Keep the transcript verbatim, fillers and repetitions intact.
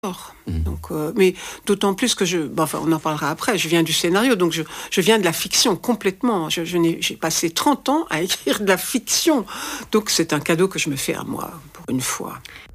Mmh. Donc, euh, mais d'autant plus que je, bon, enfin, on en parlera après. Je viens du scénario, donc je, je viens de la fiction complètement. Je, je n'ai, j'ai passé trente ans à écrire de la fiction, donc c'est un cadeau que je me fais à moi pour une fois.